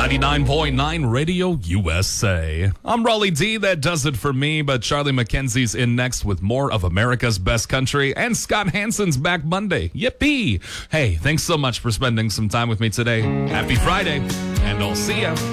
99.9 Radio USA. I'm Raleigh D. That does it for me, but Charlie McKenzie's in next with more of America's Best Country, and Scott Hansen's back Monday. Yippee! Hey, thanks so much for spending some time with me today. Happy Friday, and I'll see ya.